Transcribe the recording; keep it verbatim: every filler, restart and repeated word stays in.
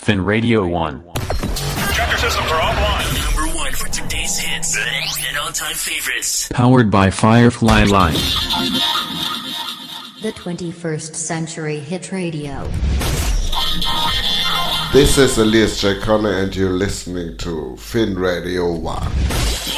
Fin Radio one. Check your system for offline. Number one for today's hits and all-time favorites. Powered by Firefly Live. The twenty-first Century Hit Radio. This is Elias J. Connor and you're listening to Fin Radio one.